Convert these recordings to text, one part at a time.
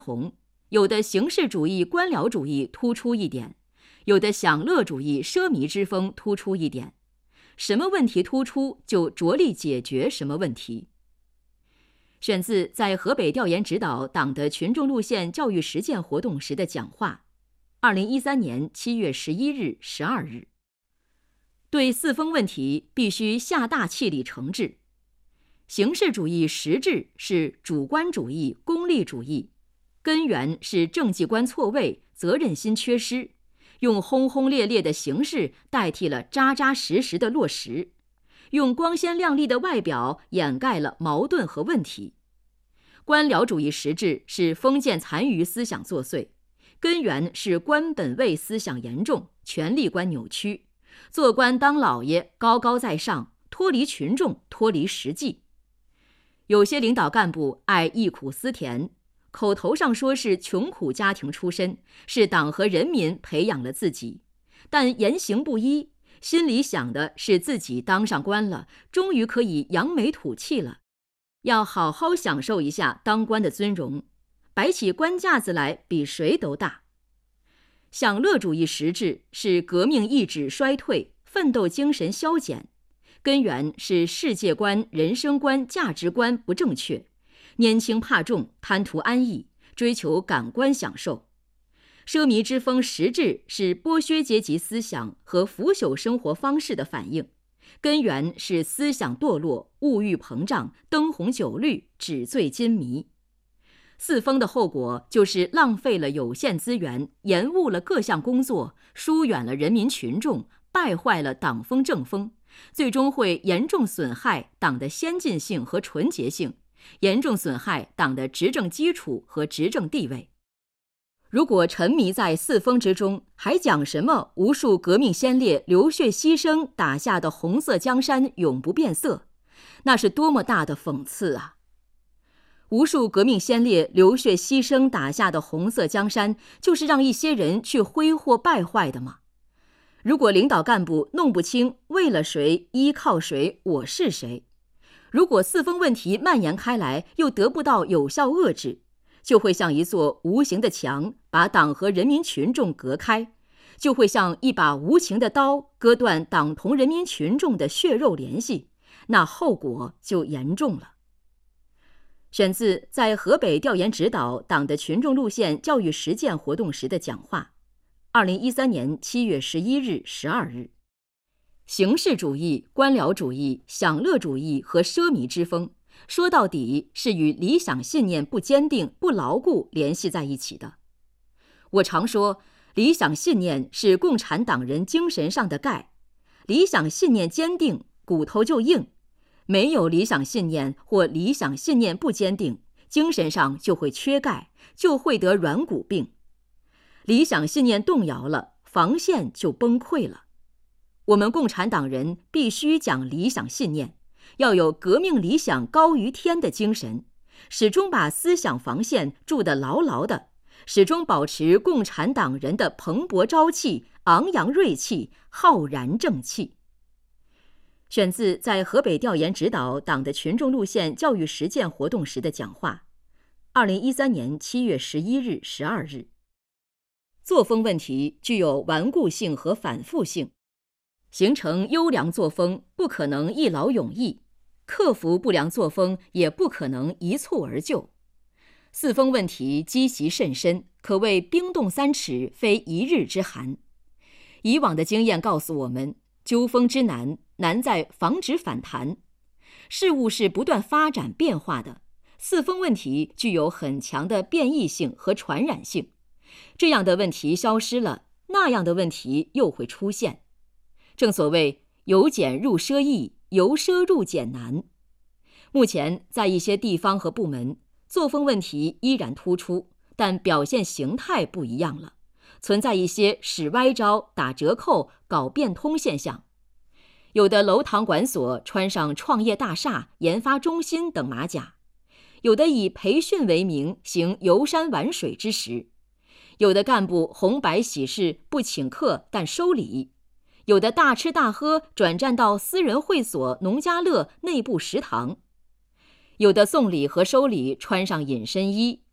红，有的形式主义、官僚主义突出一点，有的享乐主义、奢靡之风突出一点。什么问题突出，就着力解决什么问题。选自在河北调研指导党的群众路线教育实践活动时的讲话，2013年7月11日、12日。对四风问题必须下大气力惩治。形式主义实质是主观主义、功利主义，根源是政绩观错位、责任心缺失，用轰轰烈烈的形式代替了扎扎实实的落实，用光鲜亮丽的外表掩盖了矛盾和问题。官僚主义实质是封建残余思想作祟，根源是官本位思想严重，权力观扭曲，做官当老爷，高高在上，脱离群众，脱离实际。有些领导干部爱忆苦思甜，口头上说是穷苦家庭出身，是党和人民培养了自己，但言行不一，心里想的是自己当上官了，终于可以扬眉吐气了，要好好享受一下当官的尊荣，摆起官架子来比谁都大。享乐主义实质是革命意志衰退，奋斗精神消减，根源是世界观、人生观、价值观不正确，拈轻怕重，贪图安逸，追求感官享受。奢靡之风实质是剥削阶级思想和腐朽生活方式的反应，根源是思想堕落、物欲膨胀、灯红酒绿、纸醉金迷。四风的后果就是浪费了有限资源，延误了各项工作，疏远了人民群众，败坏了党风政风，最终会严重损害党的先进性和纯洁性，严重损害党的执政基础和执政地位。如果沉迷在四风之中，还讲什么无数革命先烈流血牺牲打下的红色江山永不变色，那是多么大的讽刺啊！无数革命先烈流血牺牲打下的红色江山，就是让一些人去挥霍败坏的吗？如果领导干部弄不清为了谁、依靠谁、我是谁，如果四风问题蔓延开来又得不到有效遏制，就会像一座无形的墙把党和人民群众隔开，就会像一把无情的刀割断党同人民群众的血肉联系，那后果就严重了。选自在河北调研指导党的群众路线教育实践活动时的讲话，2013年7月11日、12日。形式主义、官僚主义、享乐主义和奢靡之风，说到底是与理想信念不坚定、不牢固联系在一起的。我常说，理想信念是共产党人精神上的钙，理想信念坚定，骨头就硬；没有理想信念或理想信念不坚定，精神上就会缺钙，就会得软骨病。理想信念动摇了，防线就崩溃了。我们共产党人必须讲理想信念，要有革命理想高于天的精神，始终把思想防线筑得牢牢的，始终保持共产党人的蓬勃朝气、昂扬锐气、浩然正气。选自在河北调研指导党的群众路线教育实践活动时的讲话，2013年7月11日、12日。作风问题具有顽固性和反复性，形成优良作风不可能一劳永逸，克服不良作风也不可能一蹴而就。四风问题积习甚深，可谓冰冻三尺，非一日之寒。以往的经验告诉我们，纠风之难，难在防止反弹。事物是不断发展变化的，四风问题具有很强的变异性和传染性。这样的问题消失了，那样的问题又会出现。正所谓由俭入奢易，由奢入俭难。目前在一些地方和部门，作风问题依然突出，但表现形态不一样了，存在一些使歪招、打折扣、搞变通现象。有的楼堂馆所穿上创业大厦、研发中心等马甲，有的以培训为名行游山玩水之实，有的干部红白喜事不请客但收礼，有的大吃大喝转战到私人会所、农家乐内部食堂，有的送礼和收礼穿上隐身衣，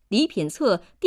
礼品册